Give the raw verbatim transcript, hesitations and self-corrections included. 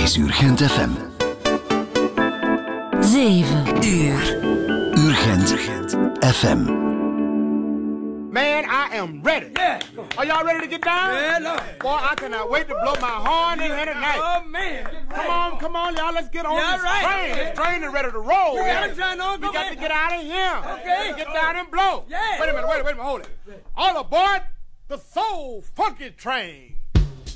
is Urgent F M. zeven uur. Urgent F M. Man, I am ready. Yeah. Are y'all ready to get down? Yeah, no. Boy, I cannot wait to blow my horn in here tonight. Oh, man. Come on, come on, y'all. Let's get on Yeah, this right. train. This train is ready to roll. Yeah, Yeah. I'm trying to We go, got man. to get out of here. Okay. Get down and blow. Yeah. Wait a minute, wait a minute, hold it. All aboard the Soul Funky Train.